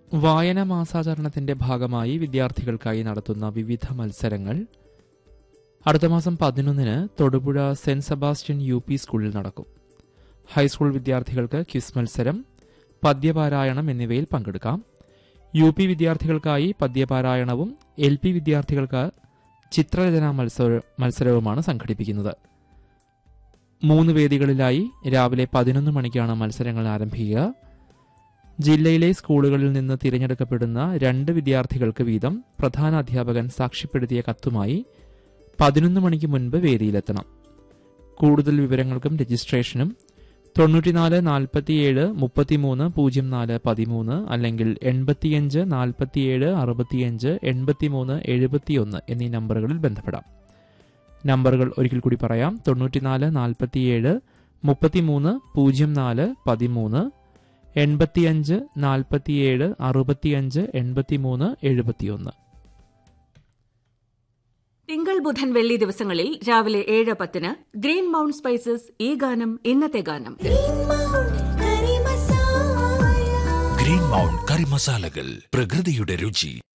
വായന മാസാചരണത്തിന്റെ ഭാഗമായി വിദ്യാർത്ഥികൾക്കായി നടത്തുന്ന വിവിധ മത്സരങ്ങൾ അടുത്ത മാസം 11-ന് തൊടുപുഴ സെന്റ് സെബാസ്റ്റ്യൻ UP സ്കൂളിൽ നടക്കും. ഹൈസ്കൂൾ വിദ്യാർത്ഥികൾക്ക് ക്വിസ് മത്സരം, പദ്യപാരായണം എന്നിവയിൽ പങ്കെടുക്കാം. UP വിദ്യാർത്ഥികൾക്കായി പദ്യപാരായണവും LP വിദ്യാർത്ഥികൾക്ക് ചിത്രരചനാ മത്സരവുമാണ് സംഘടിപ്പിക്കുന്നത്. 3 വേദികളിലായി രാവിലെ 11 മണിക്കാണ് മത്സരങ്ങൾ ആരംഭിക്കുക. ജില്ലയിലെ സ്കൂളുകളിൽ നിന്ന് തിരഞ്ഞെടുക്കപ്പെടുന്ന 2 വിദ്യാർത്ഥികൾക്ക് വീതം പ്രധാന അധ്യാപകൻ സാക്ഷ്യപ്പെടുത്തിയ കത്തുമായി 11 മണിക്ക് മുൻപ് വേദിയിലെത്തണം. കൂടുതൽ വിവരങ്ങൾക്കും രജിസ്ട്രേഷനും 94 47 33 04 13 അല്ലെങ്കിൽ 85 47 65 83 71 എന്നീ നമ്പറുകളിൽ ബന്ധപ്പെടാം. നമ്പറുകൾ ഒരിക്കൽ കൂടി പറയാം: 94 47 33 04 13, 85 47 65 83 71. തിങ്കൾ, ബുധൻ, വെള്ളി ദിവസങ്ങളിൽ രാവിലെ 7:10 ഗ്രീൻ മൗണ്ട് സ്പൈസസ് ഈ ഗാനം ഇന്നത്തെ ഗാനം. ഗ്രീൻ മൗണ്ട് കറി മസാലകൾ, പ്രകൃതിയുടെ രുചി.